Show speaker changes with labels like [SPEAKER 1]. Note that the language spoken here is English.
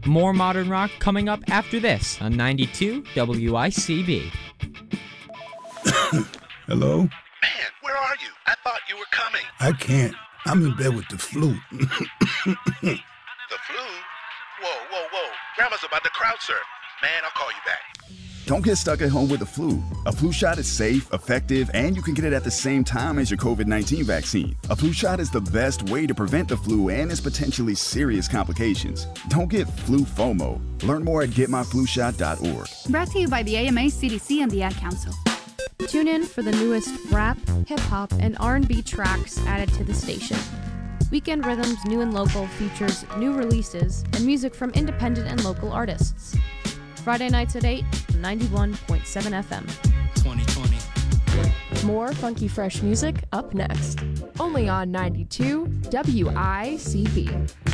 [SPEAKER 1] More modern rock coming up after this on 92 WICB.
[SPEAKER 2] Hello?
[SPEAKER 3] Man, where are you? I thought you were coming.
[SPEAKER 2] I can't. I'm in bed with the flu.
[SPEAKER 3] The flu? Whoa. Grandma's about to crowd surf. Man, I'll call you back.
[SPEAKER 4] Don't get stuck at home with the flu. A flu shot is safe, effective, and you can get it at the same time as your COVID-19 vaccine. A flu shot is the best way to prevent the flu and its potentially serious complications. Don't get flu FOMO. Learn more at getmyflushot.org.
[SPEAKER 5] Brought to you by the AMA, CDC, and the Ad Council.
[SPEAKER 6] Tune in for the newest rap, hip-hop, and R&B tracks added to the station. Weekend Rhythms New and Local features new releases and music from independent and local artists. Friday nights at 8, 91.7 FM.
[SPEAKER 7] 2020.
[SPEAKER 8] More funky fresh music up next. Only on 92 WICB.